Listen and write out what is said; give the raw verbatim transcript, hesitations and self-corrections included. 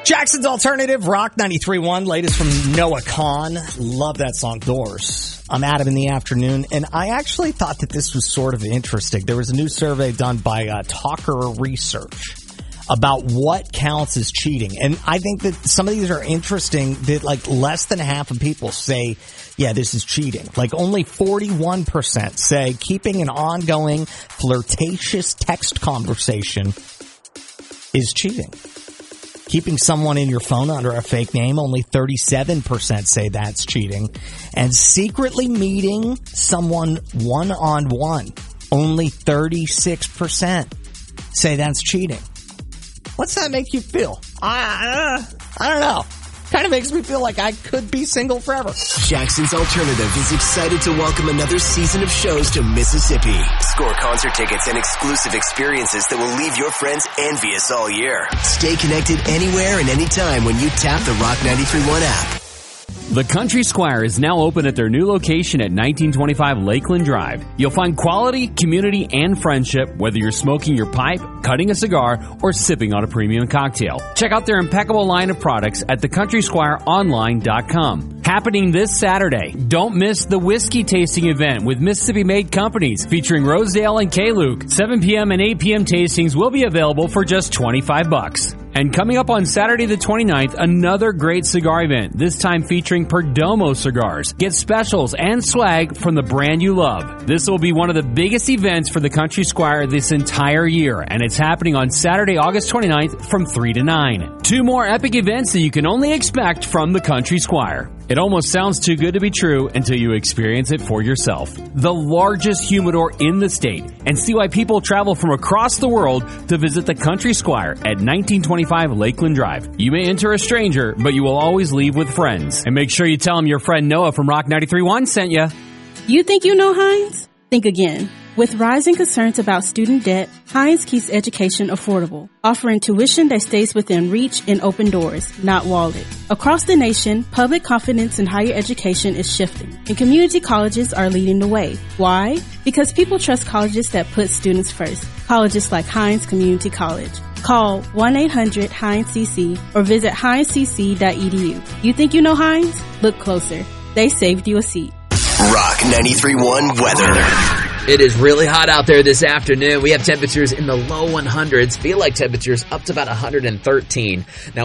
Jackson's Alternative, Rock ninety-three point one, latest from Noah Kahan. Love that song, Doors. I'm Adam in the afternoon, and I actually thought that this was sort of interesting. There was a new survey done by uh, Talker Research about what counts as cheating. And I think that some of these are interesting that like less than half of people say, yeah, this is cheating. Like only forty-one percent say keeping an ongoing flirtatious text conversation is cheating. Keeping someone in your phone under a fake name, only thirty-seven percent say that's cheating. And secretly meeting someone one-on-one, only thirty-six percent say that's cheating. What's that make you feel? I, uh, I don't know. Kind of makes me feel like I could be single forever. Jackson's Alternative is excited to welcome another season of shows to Mississippi. Score concert tickets and exclusive experiences that will leave your friends envious all year. Stay connected anywhere and anytime when you tap the Rock ninety-three point one app. The Country Squire is now open at their new location at nineteen twenty-five Lakeland Drive. You'll find quality, community, and friendship whether you're smoking your pipe, cutting a cigar, or sipping on a premium cocktail. Check out their impeccable line of products at the country squire online dot com. Happening this Saturday, don't miss the whiskey tasting event with Mississippi-made companies featuring Rosedale and K-Luke. seven p.m. and eight p.m. tastings will be available for just twenty-five bucks. And coming up on Saturday the twenty-ninth, another great cigar event, this time featuring Perdomo cigars. Get specials and swag from the brand you love. This will be one of the biggest events for the Country Squire this entire year, and it's happening on Saturday, August twenty-ninth from three to nine. Two more epic events that you can only expect from the Country Squire. It almost sounds too good to be true until you experience it for yourself. The largest humidor in the state, and see why people travel from across the world to visit the Country Squire at nineteen twenty-five Lakeland Drive. You may enter a stranger, but you will always leave with friends. And make sure you tell them your friend Noah from Rock ninety-three point one sent you. You think you know Heinz? Think again. With rising concerns about student debt, Heinz keeps education affordable, offering tuition that stays within reach and open doors, not walled. Across the nation, public confidence in higher education is shifting, and community colleges are leading the way. Why? Because people trust colleges that put students first. Colleges like Heinz Community College. Call one eight hundred Heinz C C or visit heinz c c dot e d u. You think you know Heinz? Look closer. They saved you a seat. Rock ninety-three point one weather. It is really hot out there this afternoon. We have temperatures in the low one hundreds. Feel like temperatures up to about one hundred thirteen. Now,